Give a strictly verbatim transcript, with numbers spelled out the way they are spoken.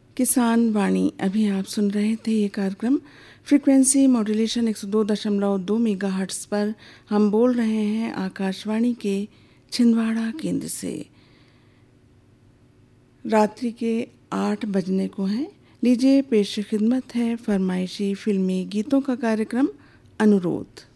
किसान वाणी। अभी आप सुन रहे थे ये कार्यक्रम फ्रीक्वेंसी मॉड्यूलेशन एक सौ दो दशमलव दो मेगाहर्ट्ज़ पर हम बोल रहे हैं आकाशवाणी के छिंदवाड़ा केंद्र से। रात्रि के आठ बजने को हैं। लीजिए पेश खिदमत है फरमाइशी फिल्मी गीतों का कार्यक्रम अनुरोध।